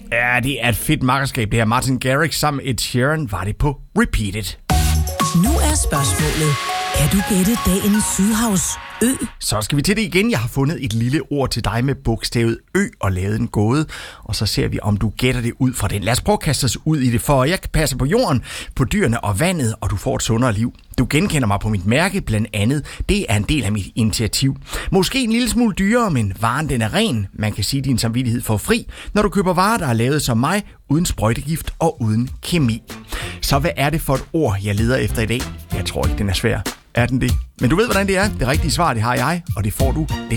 Ja, det er et fedt makkerskab, det her. Martin Garrix sammen med Ed Sheeran var det på Repeated. Nu er spørgsmålet, kan du gætte dagens Sydhavs Ø? Så skal vi til det igen. Jeg har fundet et lille ord til dig med bogstavet Ø og lavet en gåde. Og så ser vi, om du gætter det ud fra den. Lad os prøve at kaste os ud i det, for jeg passer på jorden, på dyrene og vandet, og du får et sundere liv. Du genkender mig på mit mærke, blandt andet. Det er en del af mit initiativ. Måske en lille smule dyrere, men varen den er ren. Man kan sige, din samvittighed får fri, når du køber varer, der er lavet som mig, uden sprøjtegift og uden kemi. Så hvad er det for et ord, jeg leder efter i dag? Jeg tror ikke, den er svær. Er den det? Men du ved, hvordan det er. Det rigtige svar, det har jeg, og det får du lidt